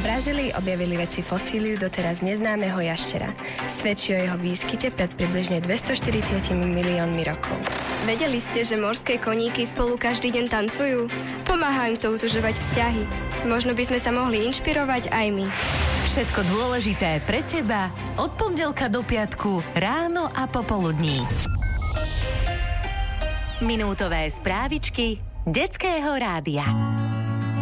Brazílii objavili vedci fosíliu doteraz neznámeho jaštera. Svedčí o jeho výskyte pred približne 240 miliónmi rokov. Vedeli ste, že morské koníky spolu každý deň tancujú? Pomáha im to utužovať vzťahy. Možno by sme sa mohli inšpirovať aj my. Všetko dôležité pre teba od pondelka do piatku ráno a popoludní. Minútové správičky Detského rádia.